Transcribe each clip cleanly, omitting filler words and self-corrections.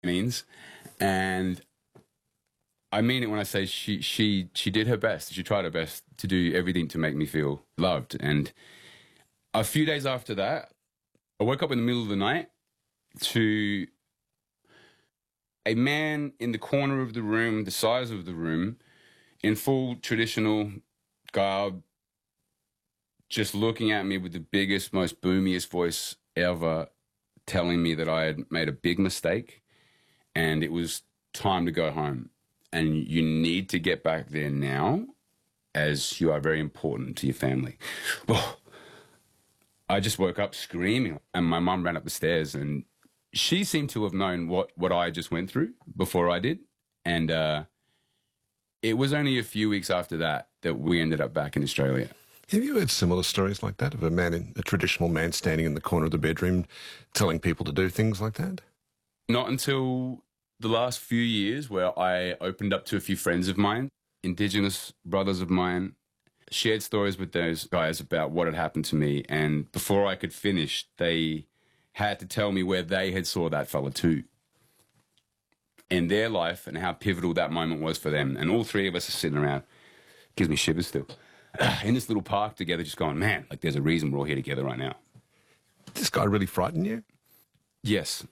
means. And I mean it when I say she did her best. She tried her best to do everything to make me feel loved. And a few days after that, I woke up in the middle of the night to a man in the corner of the room, the size of the room, in full traditional garb, just looking at me with the biggest, most boomiest voice ever, telling me that I had made a big mistake and it was time to go home. And you need to get back there now, as you are very important to your family. Oh, I just woke up screaming, and my mum ran up the stairs, and she seemed to have known what I just went through before I did. And it was only a few weeks after that we ended up back in Australia. Have you heard similar stories like that, of a traditional man standing in the corner of the bedroom telling people to do things like that? Not until the last few years, where I opened up to a few friends of mine, Indigenous brothers of mine, shared stories with those guys about what had happened to me. And before I could finish, they had to tell me where they had saw that fella too in their life and how pivotal that moment was for them. And all three of us are sitting around, gives me shivers still, in this little park together, just going, man, like there's a reason we're all here together right now. Did this guy really frighten you? Yes.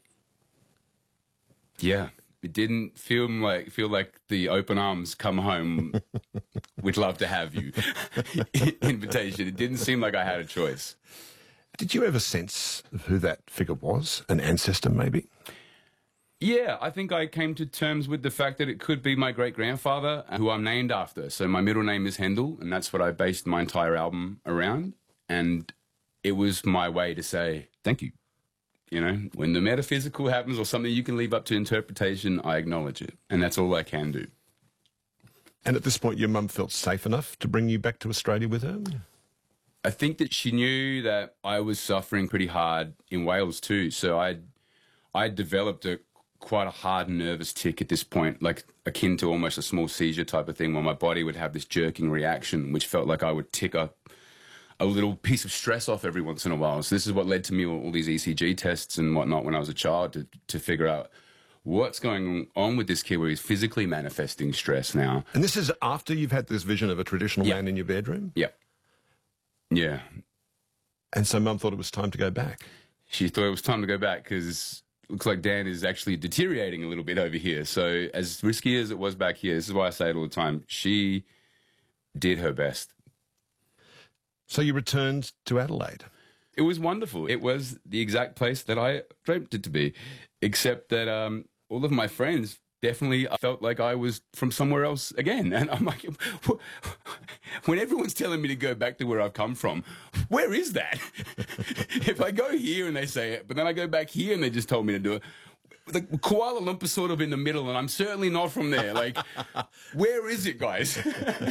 Yeah. It didn't feel like the open arms come home, we'd love to have you invitation. It didn't seem like I had a choice. Did you ever sense of who that figure was? An ancestor, maybe? Yeah, I think I came to terms with the fact that it could be my great-grandfather, who I'm named after. So my middle name is Hendel, and that's what I based my entire album around. And it was my way to say, thank you. You know, when the metaphysical happens or something you can leave up to interpretation, I acknowledge it. And that's all I can do. And at this point, your mum felt safe enough to bring you back to Australia with her? I think that she knew that I was suffering pretty hard in Wales too. So I developed quite a hard nervous tic at this point, like akin to almost a small seizure type of thing, where my body would have this jerking reaction, which felt like I would tick up a little piece of stress off every once in a while. So this is what led to me all these ECG tests and whatnot when I was a child to figure out what's going on with this kid where he's physically manifesting stress now. And this is after you've had this vision of a traditional man in your bedroom? Yep. Yeah. And so Mum thought it was time to go back? She thought it was time to go back because it looks like Dan is actually deteriorating a little bit over here. So as risky as it was back here, this is why I say it all the time, she did her best. So you returned to Adelaide? It was wonderful. It was the exact place that I dreamt it to be, except that all of my friends definitely felt like I was from somewhere else again. And I'm like, when everyone's telling me to go back to where I've come from, where is that? If I go here and they say it, but then I go back here and they just told me to do it, the Kuala Lumpur's sort of in the middle, and I'm certainly not from there. Like, where is it, guys?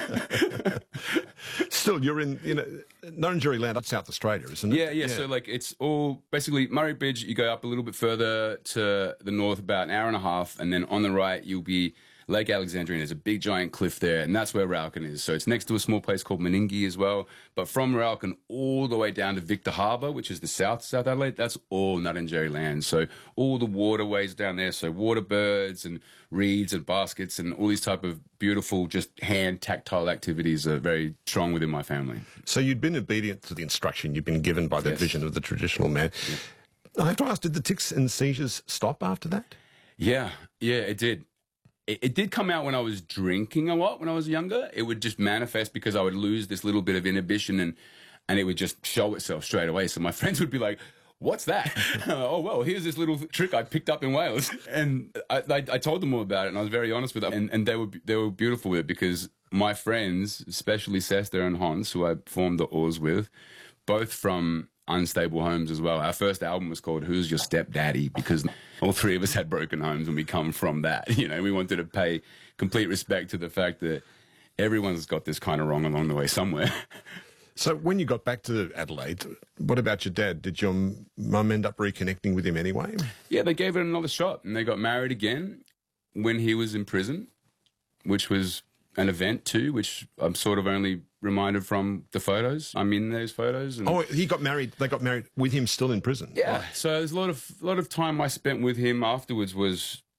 Still, you're in, Nurrinjeri land up South Australia, isn't it? Yeah. So, like, it's all basically Murray Bridge. You go up a little bit further to the north, about an hour and a half, and then on the right, you'll be Lake Alexandria, and there's a big giant cliff there, and that's where Raukon is. So it's next to a small place called Meningie as well. But from Raukon all the way down to Victor Harbour, which is the South Adelaide, that's all Nurrinjeri land. So all the waterways down there, so water birds and reeds and baskets and all these type of beautiful, just hand tactile activities are very strong within my family. So you'd been obedient to the instruction you'd been given by the vision of the traditional man. Yeah. I have to ask, did the tics and seizures stop after that? Yeah, it did. It did come out when I was drinking a lot when I was younger. It would just manifest because I would lose this little bit of inhibition and it would just show itself straight away. So my friends would be like, what's that? Oh, well, here's this little trick I picked up in Wales. And I told them all about it, and I was very honest with them. And they were beautiful with it because my friends, especially Sester and Hans, who I formed the Oars with, both from unstable homes as well. Our first album was called Who's Your Stepdaddy, because all three of us had broken homes and we come from that. We wanted to pay complete respect to the fact that everyone's got this kind of wrong along the way somewhere. So when you got back to Adelaide, what about your dad? Did your mum end up reconnecting with him anyway? Yeah, they gave it another shot and they got married again when he was in prison, which was an event too, which I'm sort of only reminded from the photos. I'm in those photos. And he got married. They got married with him still in prison. Yeah. Right. So there's a lot of time I spent with him afterwards was